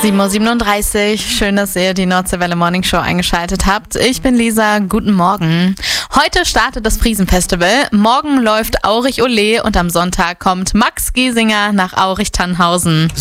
7:37 Uhr. Schön, dass ihr die Nordseewelle Morning Show eingeschaltet habt. Ich bin Lisa. Guten Morgen. Heute startet das Friesenfestival. Morgen läuft Aurich Ole und am Sonntag kommt Max Giesinger nach Aurich-Tannhausen.